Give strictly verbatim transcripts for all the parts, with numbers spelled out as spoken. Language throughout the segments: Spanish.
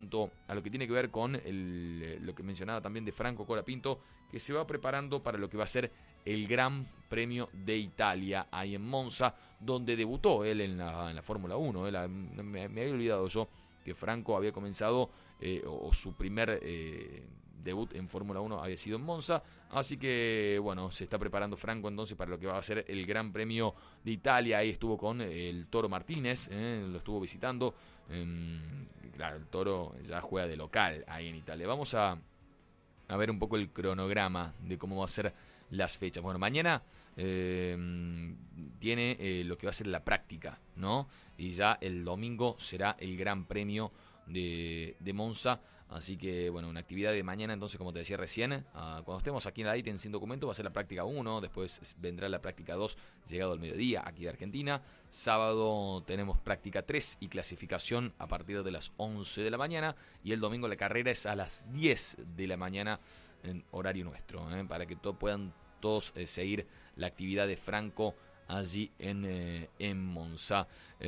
a lo que tiene que ver con el, lo que mencionaba también de Franco Colapinto, que se va preparando para lo que va a ser el Gran Premio de Italia, ahí en Monza, donde debutó él en la, en la Fórmula uno. Él, me, me había olvidado yo que Franco había comenzado, eh, o, o su primer eh, debut en Fórmula uno había sido en Monza, así que bueno, se está preparando Franco entonces para lo que va a ser el Gran Premio de Italia. Ahí estuvo con el Toro Martínez, eh, lo estuvo visitando. Eh, claro, el Toro ya juega de local ahí en Italia. Vamos a, a ver un poco el cronograma de cómo va a ser las fechas. Bueno, mañana eh, tiene eh, lo que va a ser la práctica, ¿no? Y ya el domingo será el Gran Premio de, de Monza. Así que, bueno, una actividad de mañana, entonces, como te decía recién, uh, cuando estemos aquí en la I T E N sin documento, va a ser la práctica uno, después vendrá la práctica dos, llegado al mediodía, aquí de Argentina. Sábado tenemos práctica tres y clasificación a partir de las once de la mañana. Y el domingo la carrera es a las diez de la mañana en horario nuestro, ¿eh? Para que to- puedan todos eh, seguir la actividad de Franco allí en, eh, en Monza.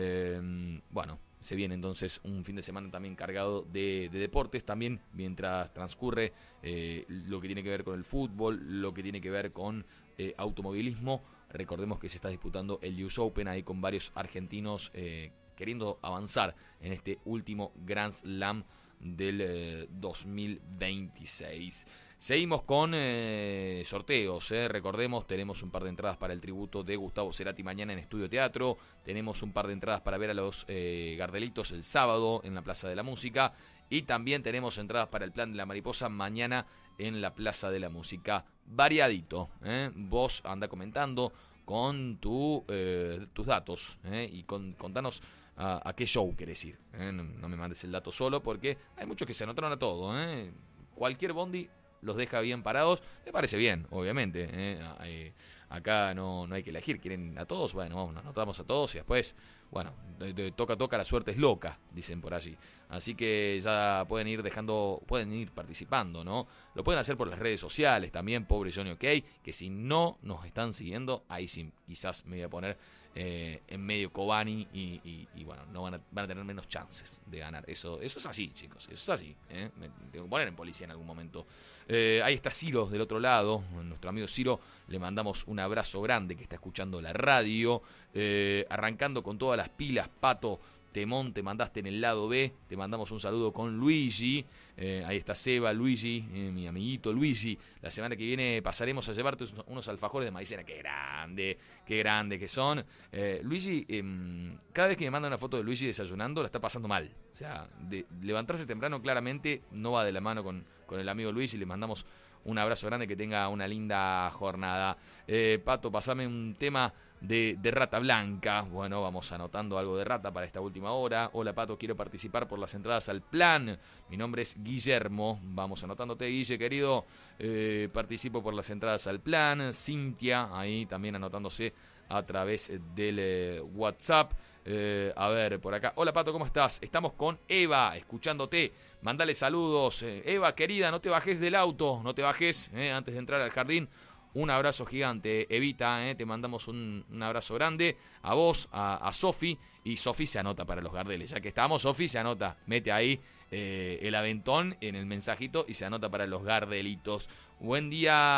Eh, bueno, se viene entonces un fin de semana también cargado de, de deportes, también mientras transcurre eh, lo que tiene que ver con el fútbol, lo que tiene que ver con eh, automovilismo. Recordemos que se está disputando el U S Open ahí con varios argentinos eh, queriendo avanzar en este último Grand Slam del eh, dos mil veintiséis. Seguimos con eh, sorteos, eh. Recordemos, tenemos un par de entradas para el tributo de Gustavo Cerati mañana en Estudio Teatro. Tenemos un par de entradas para ver a los eh, Gardelitos el sábado en la Plaza de la Música. Y también tenemos entradas para el Plan de la Mariposa mañana en la Plaza de la Música. Variadito, eh. Vos anda comentando con tu, eh, tus datos eh, y con, contanos a, a qué show querés ir. Eh. No, no me mandes el dato solo porque hay muchos que se anotaron a todo. Eh. Cualquier bondi los deja bien parados, me parece bien, obviamente. ¿eh? Eh, acá no, no hay que elegir, quieren a todos, bueno, vamos, nos anotamos a todos y después, bueno, de, de, toca, toca, la suerte es loca, dicen por allí. Así que ya pueden ir dejando, pueden ir participando, ¿no? Lo pueden hacer por las redes sociales también, pobre Johnny OK, que si no nos están siguiendo, ahí sí, quizás me voy a poner eh, en medio Cobani y, y, y bueno, no van a, van a tener menos chances de ganar. Eso, eso es así, chicos, eso es así. ¿eh? Me tengo que poner en policía en algún momento. Eh, ahí está Ciro del otro lado, nuestro amigo Ciro, le mandamos un abrazo grande que está escuchando la radio, eh, arrancando con todas las pilas, Pato. Temón, te mandaste en el lado B, te mandamos un saludo con Luigi, eh, ahí está Seba, Luigi, eh, mi amiguito Luigi, la semana que viene pasaremos a llevarte unos alfajores de maicena, qué grande, qué grande que son. eh, Luigi, eh, cada vez que me manda una foto de Luigi desayunando, la está pasando mal, o sea, de levantarse temprano claramente no va de la mano con, con el amigo Luigi, le mandamos un abrazo grande, que tenga una linda jornada. Eh, Pato, pasame un tema de, de Rata Blanca. Bueno, vamos anotando algo de Rata para esta última hora. Hola, Pato, quiero participar por las entradas al plan. Mi nombre es Guillermo. Vamos anotándote, Guille, querido. Eh, participo por las entradas al plan. Cintia, ahí también anotándose a través del eh, WhatsApp. Eh, a ver, por acá. Hola, Pato, ¿cómo estás? Estamos con Eva, escuchándote. Mandale saludos. Eh, Eva, querida, no te bajes del auto. No te bajes eh, antes de entrar al jardín. Un abrazo gigante, Evita, eh, te mandamos un, un abrazo grande. A vos, a, a Sofi. Y Sofi se anota para los Gardeles. Ya que estamos, Sofi se anota. Mete ahí eh, el aventón en el mensajito y se anota para los Gardelitos. Buen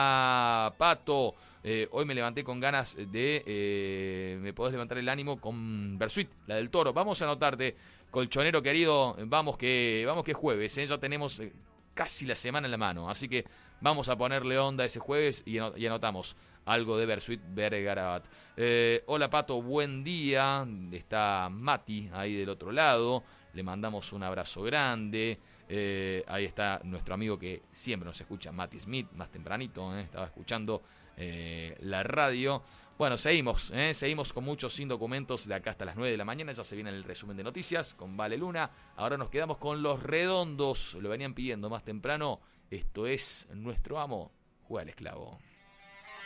día, Pato. Eh, hoy me levanté con ganas de... Eh, me podés levantar el ánimo con Bersuit, la del Toro. Vamos a anotarte, colchonero querido. Vamos que, vamos que es jueves, eh, ya tenemos... Eh, casi la semana en la mano, así que vamos a ponerle onda ese jueves y anotamos algo de Bersuit Bergarabat. Eh, hola, Pato, buen día. Está Mati ahí del otro lado, le mandamos un abrazo grande. Eh, ahí está nuestro amigo que siempre nos escucha, Mati Smith, más tempranito, eh, estaba escuchando eh, la radio. Bueno, seguimos, ¿eh? seguimos con muchos sin documentos de acá hasta las nueve de la mañana. Ya se viene el resumen de noticias con Vale Luna. Ahora nos quedamos con Los Redondos. Lo venían pidiendo más temprano. Esto es Nuestro Amo, Juega al Esclavo.